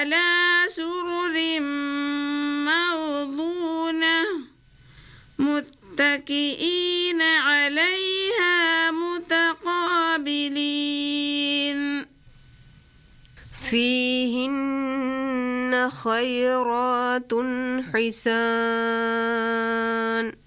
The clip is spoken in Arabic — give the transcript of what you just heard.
على سرر موضونة متكئين عليها متقابلين فيهن خيرات حسان